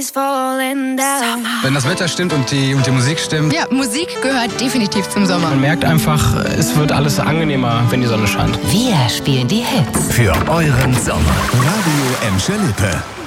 Wenn das Wetter stimmt und die Musik stimmt. Ja, Musik gehört definitiv zum Sommer. Man merkt einfach, es wird alles angenehmer, wenn die Sonne scheint. Wir spielen die Hits. Für euren Sommer. Radio Emscher Lippe.